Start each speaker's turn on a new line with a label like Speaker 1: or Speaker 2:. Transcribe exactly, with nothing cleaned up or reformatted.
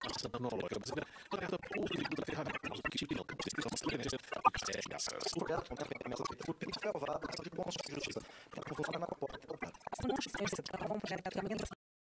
Speaker 1: nossa tecnológica brasileira, alerta público da ferramenta do que tipo de explicação semelhante a graças.
Speaker 2: O projeto contempla a implementação feita por peritos aprovada pela de bons de justiça para conformar na proposta.
Speaker 3: Não se esqueça de um projeto de